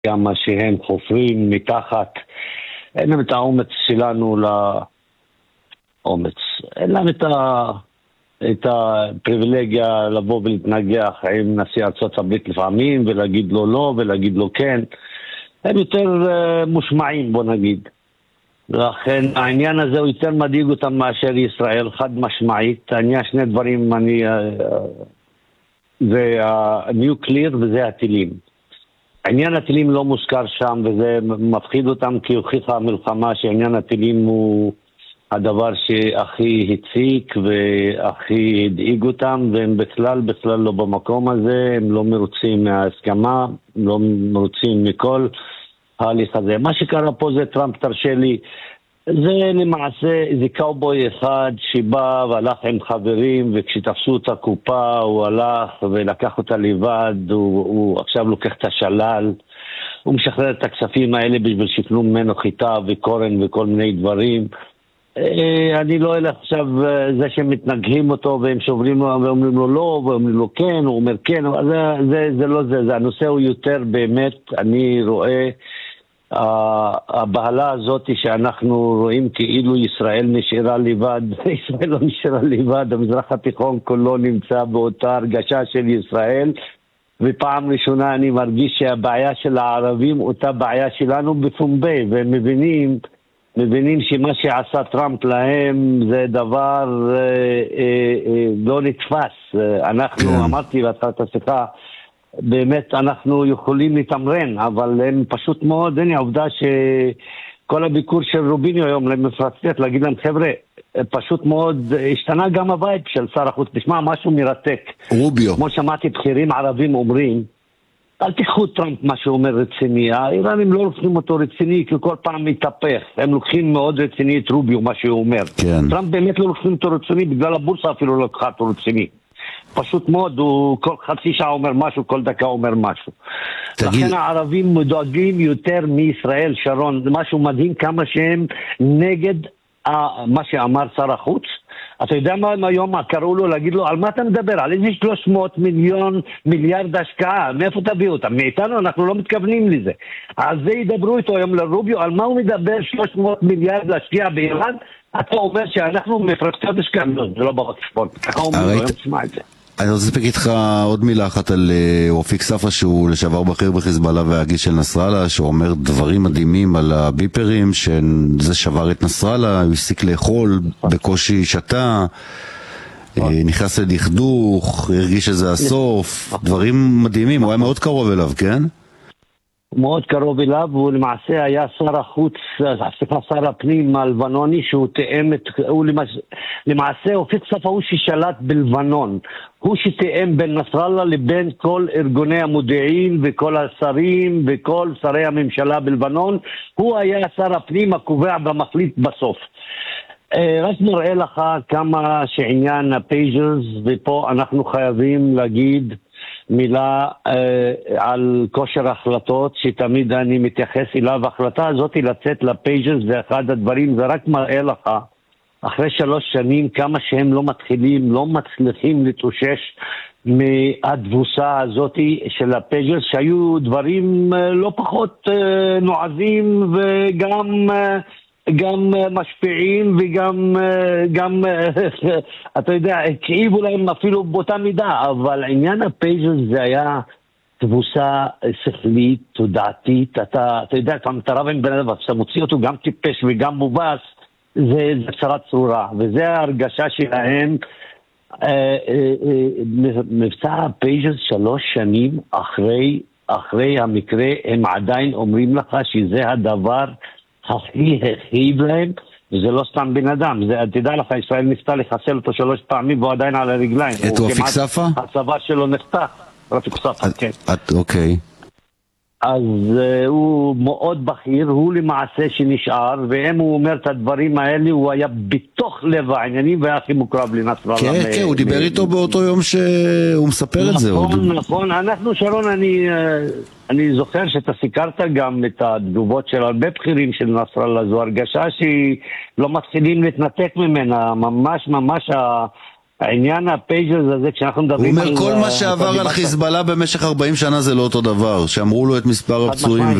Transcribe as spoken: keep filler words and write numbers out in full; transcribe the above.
כמה שהם חופרים מתחת, אין להם את האומץ שלנו לאומץ, אין להם את, ה... את הפריבילגיה לבוא ולהתנגח עם נשיא ארצות הברית לפעמים ולהגיד לו לא ולהגיד לו כן. הם יותר uh, מושמעים, בוא נגיד. לכן העניין הזה הוא יותר מדאיג אותם מאשר ישראל, חד משמעית. העניין שני דברים, אני, uh, זה הניוקליר וזה הטילים. עניין הטילים לא מוזכר שם, וזה מפחיד אותם כי הוכיחה המלחמה שעניין הטילים הוא הדבר שהכי הציק והכי הדאיג אותם, והם בכלל בכלל לא במקום הזה, הם לא מרוצים מההסכמה, לא מרוצים מכל ההליך הזה. מה שקרה פה זה טראמפ, תרשה לי, זה למעשה איזה קאובוי אחד שבא והלך עם חברים, וכשתפסו את הקופה הוא הלך ולקח אותה לבד, הוא, הוא עכשיו לוקח את השלל, הוא משחרר את הכספים האלה בשביל שיקנו ממנו חיטה וקורן וכל מיני דברים. אני לא אלך עכשיו, זה שהם מתנגחים אותו והם שוברים לו ואומרים לו לא ואומרים לו כן, הוא אומר כן, זה, זה, זה לא זה, זה הנושא הוא יותר באמת, אני רואה הבעלה הזאת שאנחנו רואים כאילו ישראל נשארה לבד, ישראל לא נשארה לבד, המזרח התיכון כולו נמצא באותה הרגשה של ישראל, ופעם ראשונה אני מרגיש שהבעיה של הערבים אותה בעיה שלנו בפומבי, והם מבינים מבינים שמה שעשה טראמפ להם זה דבר אה, אה, אה, לא נתפס. אנחנו, כן. אמרתי בהתחלת השיחה, באמת אנחנו יכולים לתמרן, אבל הם פשוט מאוד, הנה העובדה שכל הביקור של רוביניו היום למפרצת, להגיד להם חבר'ה, פשוט מאוד השתנה גם הבית של שר החוץ, תשמע משהו מרתק. רוביו. כמו שמעתי בכירים ערבים אומרים, אל תיקחו טראמפ מה שהוא אומר רציני, האיראנים לא לוקחים אותו רציני כי כל פעם מתהפך, הם לוקחים מאוד רציני את רוביו מה שהוא אומר. כן. טראמפ באמת לא לוקחים אותו רציני, בגלל הבורסה אפילו לא לקחה אותו רציני. פשוט מאוד, הוא כל חצי שעה אומר משהו, כל דקה אומר משהו. תגיד... לכן הערבים מדואגים יותר מישראל, שרון, משהו מדהים כמה שהם נגד מה שאמר שר החוץ. אתה יודע מה היום קראו לו להגיד לו על מה אתה מדבר? על איזה שלוש מאות מיליון מיליארד השקעה, מאיפה תביאו אותם? מאיתנו אנחנו לא מתכוונים לזה. על זה ידברו איתו היום לרוביו, על מה הוא מדבר שלוש מאות מיליארד להשקיע באיראן? אתה אומר שאנחנו מפרצות השקעה, לא, זה לא בחשבון. ככה אומרים לו, היום תשמע את זה. אני רוצה לספק איתך עוד מילה אחת על אופיק ספרא, שהוא לשעבר בכיר בחיזבאללה והגיס של נסראללה, שהוא אומר דברים מדהימים על הביפרים, שזה שבר את נסראללה, הוא הפסיק לאכול, בקושי שתה, נכנס לדכדוך, הרגיש שזה הסוף, דברים מדהימים, הוא היה מאוד קרוב אליו, כן? מאוד קרוב אליו, הוא למעשה היה שר החוץ, סליחה, שר הפנים הלבנוני, שהוא תאם את, הוא למעשה, למעשה אופיק ספרא הוא ששלט בלבנון, הוא שתאם בין נסראללה לבין כל ארגוני המודיעין וכל השרים וכל שרי הממשלה בלבנון, הוא היה שר הפנים הקובע במחליט בסוף. רק נראה לך כמה שעניין הפייג'רס, ופה אנחנו חייבים להגיד מילה אה, על כושר החלטות שתמיד אני מתייחס אליו. ההחלטה הזאת לצאת לפייג'רס זה אחד הדברים, זה רק מראה לך אחרי שלוש שנים כמה שהם לא מתחילים, לא מצליחים להתאושש מהתבוסה הזאת של הפייג'רס, שהיו דברים אה, לא פחות אה, נועזים וגם אה, גם משפיעים וגם גם אתה יודע, כאיבו להם אפילו באותה מידה, אבל עניין הפייג'רס זה היה תבוסה שכלית, תודעתית. אתה, אתה יודע, אתה רב עם בן אדם, אתה מוציא אותו גם טיפש וגם מובס, זה, זה צרת צרורה, וזה ההרגשה שלהם. מבצע הפייג'רס שלוש שנים אחרי, אחרי המקרה, הם עדיין אומרים לך שזה הדבר הכי הכאיב להם, וזה לא סתם בן אדם, זה, תדע לך, ישראל ניסתה לחסל אותו שלוש פעמים והוא עדיין על הרגליים. את אופיק ספרא? הצבא שלו נחתך, אופיק ספרא, כן. את, אוקיי. אז uh, הוא מאוד בכיר, הוא למעשה שנשאר, ואם הוא אומר את הדברים האלה, הוא היה בתוך לב העניינים והיה הכי מוקרב לנסראללה. כן, כן, הוא דיבר איתו באותו יום שהוא מספר את זה. נכון, נכון, אנחנו שרון, אני, אני זוכר שאתה סיקרת גם את התגובות של הרבה בכירים של נסראללה, זו הרגשה שהיא לא מתחילים להתנתק ממנה, ממש ממש העניין הפייג'רס הזה, כשאנחנו הוא מדברים אומר על... כל מה שעבר על חיזבאללה במשך ארבעים שנה זה לא אותו דבר, שאמרו לו את מספר הפצועים